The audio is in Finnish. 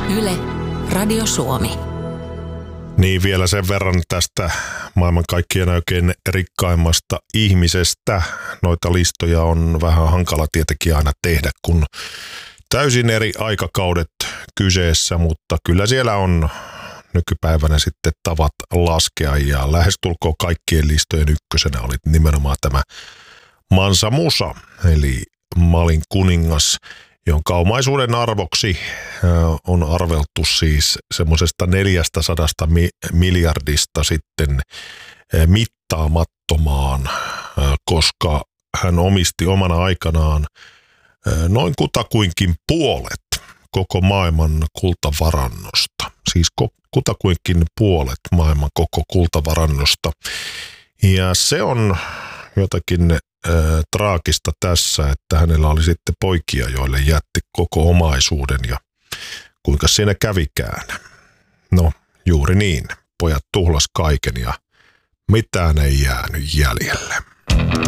Yle, Radio Suomi. Niin vielä sen verran tästä maailman kaikkien oikein rikkaimmasta ihmisestä. Noita listoja on vähän hankala tietenkin aina tehdä, kun täysin eri aikakaudet kyseessä, mutta kyllä siellä on nykypäivänä sitten tavat laskea ja lähestulkoon kaikkien listojen ykkösenä oli nimenomaan tämä Mansa Musa, eli Malin kuningas, jonka omaisuuden arvoksi on arveltu siis semmoisesta 400 miljardista sitten mittaamattomaan, koska hän omisti omana aikanaan noin kutakuinkin puolet koko maailman kultavarannosta. Siis kutakuinkin puolet maailman koko kultavarannosta. Ja se on jotakin traagista tässä, että hänellä oli sitten poikia, joille jätti koko omaisuuden ja kuinka siinä kävikään. No juuri niin, pojat tuhlas kaiken ja mitään ei jäänyt jäljelle.